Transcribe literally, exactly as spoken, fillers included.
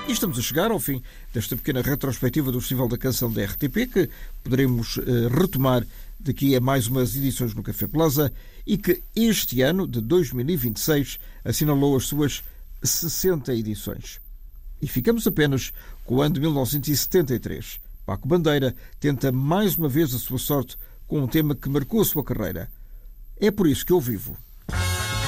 E estamos a chegar ao fim desta pequena retrospectiva do Festival da Canção da R T P, que poderemos uh, retomar daqui a mais umas edições no Café Plaza, e que este ano, de dois mil e vinte e seis, assinalou as suas sessenta edições. E ficamos apenas com o ano de mil novecentos e setenta e três. Paco Bandeira tenta mais uma vez a sua sorte com um tema que marcou a sua carreira. É por isso que eu vivo.